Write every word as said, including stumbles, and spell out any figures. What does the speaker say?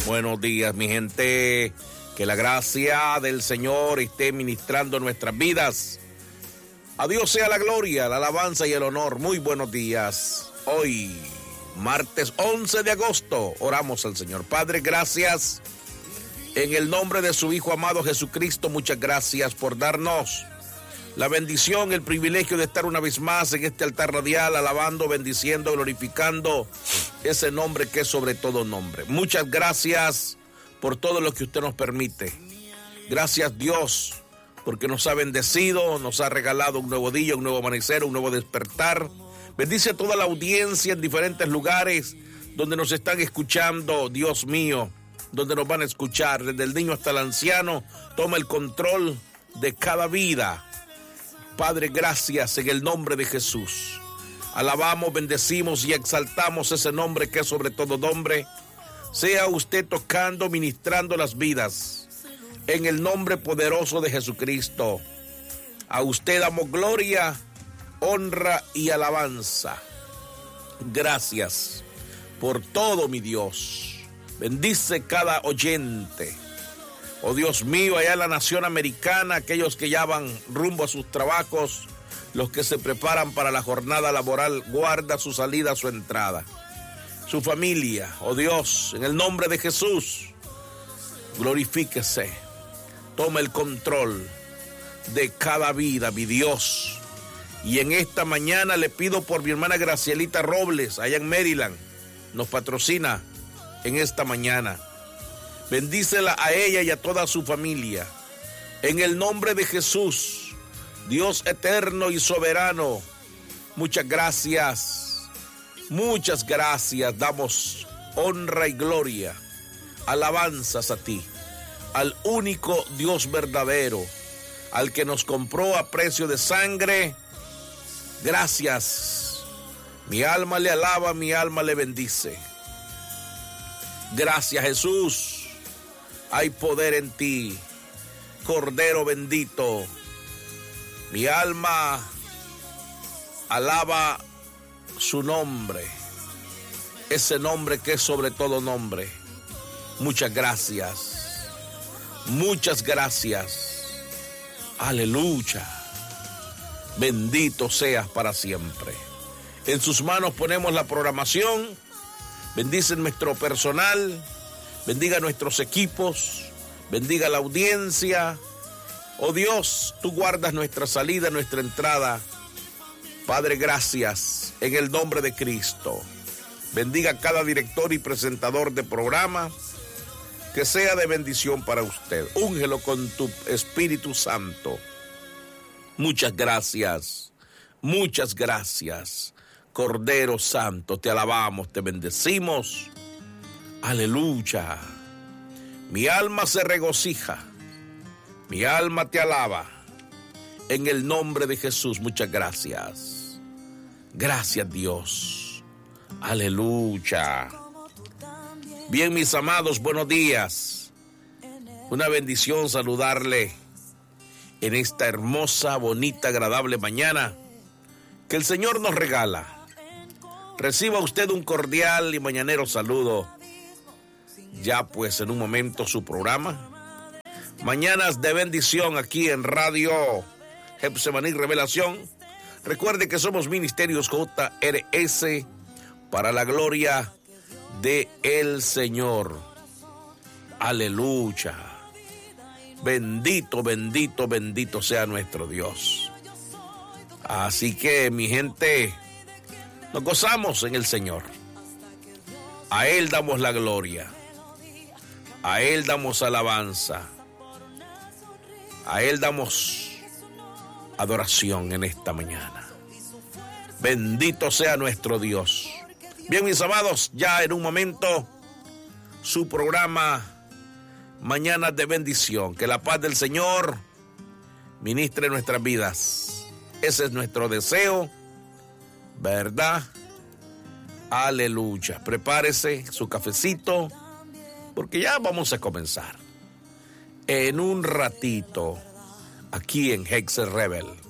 Buenos días, mi gente. Que la gracia del Señor esté ministrando nuestras vidas. A Dios sea la gloria, la alabanza y el honor. Muy buenos días. Hoy, martes once de agosto, oramos al Señor. Padre, gracias. En el nombre de su Hijo amado Jesucristo, muchas gracias por darnos la bendición, el privilegio de estar una vez más en este altar radial, alabando, bendiciendo, glorificando ese nombre que es sobre todo nombre. Muchas gracias por todo lo que usted nos permite. Gracias, Dios, porque nos ha bendecido, nos ha regalado un nuevo día, un nuevo amanecer, un nuevo despertar. Bendice a toda la audiencia en diferentes lugares donde nos están escuchando, Dios mío, donde nos van a escuchar, desde el niño hasta el anciano. Toma el control de cada vida. Padre, gracias en el nombre de Jesús. Alabamos, bendecimos y exaltamos ese nombre que es sobre todo nombre. Sea usted tocando, ministrando las vidas. En el nombre poderoso de Jesucristo. A usted damos gloria, honra y alabanza. Gracias por todo, mi Dios. Bendice cada oyente. Oh Dios mío, allá en la nación americana, aquellos que ya van rumbo a sus trabajos, los que se preparan para la jornada laboral, guarda su salida, su entrada. Su familia, oh Dios, en el nombre de Jesús, glorifíquese. Toma el control de cada vida, mi Dios. Y en esta mañana le pido por mi hermana Gracielita Robles, allá en Maryland, nos patrocina en esta mañana. Bendícela a ella y a toda su familia. En el nombre de Jesús, Dios eterno y soberano, muchas gracias, muchas gracias. Damos honra y gloria, alabanzas a ti, al único Dios verdadero, al que nos compró a precio de sangre. Gracias. Mi alma le alaba, mi alma le bendice. Gracias, Jesús. Hay poder en ti, Cordero bendito. Mi alma alaba su nombre, ese nombre que es sobre todo nombre. Muchas gracias, muchas gracias. Aleluya. Bendito seas para siempre. En sus manos ponemos la programación. Bendice nuestro personal. Bendiga nuestros equipos, bendiga la audiencia. Oh Dios, tú guardas nuestra salida, nuestra entrada. Padre, gracias en el nombre de Cristo. Bendiga a cada director y presentador de programa, que sea de bendición para usted. Úngelo con tu Espíritu Santo. Muchas gracias, muchas gracias. Cordero Santo, te alabamos, te bendecimos. Aleluya. Mi alma se regocija. Mi alma te alaba. En el nombre de Jesús, muchas gracias. Gracias, Dios. Aleluya. Bien, mis amados, buenos días. Una bendición saludarle en esta hermosa, bonita, agradable mañana que el Señor nos regala. Reciba usted un cordial y mañanero saludo. Ya pues en un momento su programa Mañanas de Bendición aquí en Radio Getsemaní Revelación. Recuerde que somos Ministerios J R S para la gloria de el Señor. Aleluya. Bendito, bendito, bendito sea nuestro Dios. Así que, mi gente, nos gozamos en el Señor. A Él damos la gloria. A Él damos alabanza. A Él damos adoración en esta mañana. Bendito sea nuestro Dios. Bien, mis amados, ya en un momento su programa Mañanas de Bendición. Que la paz del Señor ministre nuestras vidas. Ese es nuestro deseo, ¿verdad? Aleluya. Prepárese su cafecito, porque ya vamos a comenzar en un ratito aquí en Hex Rebel.